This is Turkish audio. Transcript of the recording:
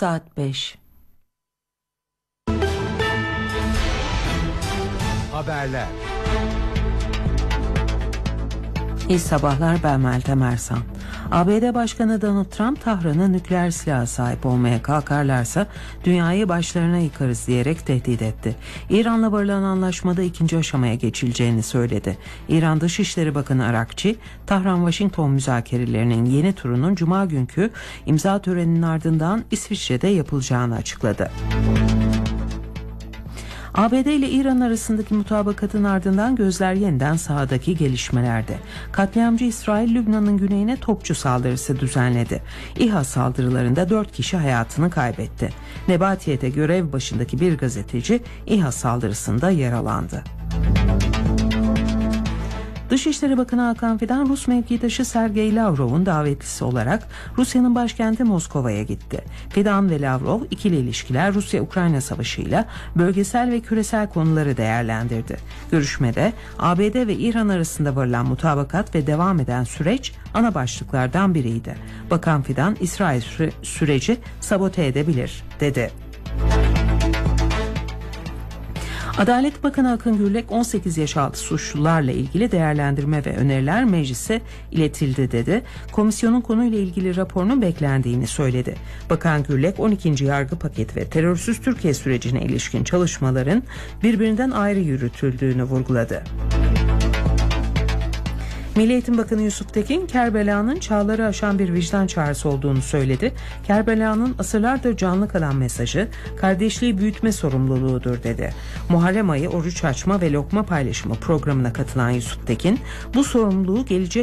Saat 5. Haberler. İyi sabahlar, ben Meltem Ersan. ABD Başkanı Donald Trump, Tahran'a nükleer silaha sahip olmaya kalkarlarsa dünyayı başlarına yıkarız diyerek tehdit etti. İran'la varılan anlaşmada ikinci aşamaya geçileceğini söyledi. İran Dışişleri Bakanı Arakçi, Tahran-Washington müzakerelerinin yeni turunun Cuma günkü imza töreninin ardından İsviçre'de yapılacağını açıkladı. ABD ile İran arasındaki mutabakatın ardından gözler yeniden sahadaki gelişmelerde. Katliamcı İsrail, Lübnan'ın güneyine topçu saldırısı düzenledi. İHA saldırılarında 4 kişi hayatını kaybetti. Nebatiyet'e görev başındaki bir gazeteci İHA saldırısında yaralandı. Dışişleri Bakanı Hakan Fidan, Rus mevkidaşı Sergey Lavrov'un davetlisi olarak Rusya'nın başkenti Moskova'ya gitti. Fidan ve Lavrov ikili ilişkiler, Rusya-Ukrayna savaşıyla bölgesel ve küresel konuları değerlendirdi. Görüşmede ABD ve İran arasında varılan mutabakat ve devam eden süreç ana başlıklardan biriydi. Bakan Fidan, İsrail süreci sabote edebilir dedi. Adalet Bakanı Akın Gürlek, 18 yaş altı suçlularla ilgili değerlendirme ve öneriler meclise iletildi dedi. Komisyonun konuyla ilgili raporunun beklendiğini söyledi. Bakan Gürlek, 12. yargı paketi ve terörsüz Türkiye sürecine ilişkin çalışmaların birbirinden ayrı yürütüldüğünü vurguladı. Milli Eğitim Bakanı Yusuf Tekin, Kerbela'nın çağları aşan bir vicdan çağrısı olduğunu söyledi. Kerbela'nın asırlardır canlı kalan mesajı, kardeşliği büyütme sorumluluğudur dedi. Muharrem ayı oruç açma ve lokma paylaşımı programına katılan Yusuf Tekin, bu sorumluluğu gelecek